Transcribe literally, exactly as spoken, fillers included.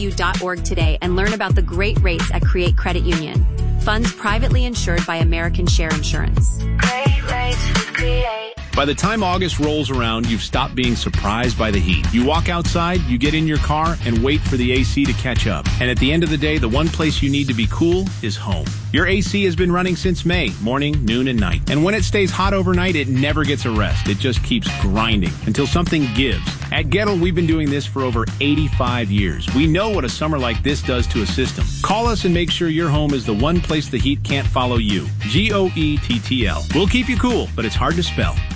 u dot org today and learn about the great rates at Create Credit Union. Funds privately insured by American Share Insurance. Great rates with Create. By the time August rolls around, you've stopped being surprised by the heat. You walk outside, you get in your car, and wait for the A C to catch up. And at the end of the day, the one place you need to be cool is home. Your A C has been running since May, morning, noon, and night. And when it stays hot overnight, it never gets a rest. It just keeps grinding until something gives. At Gettle, we've been doing this for over eighty-five years. We know what a summer like this does to a system. Call us and make sure your home is the one place the heat can't follow you. G O E T T L. We'll keep you cool, but it's hard to spell.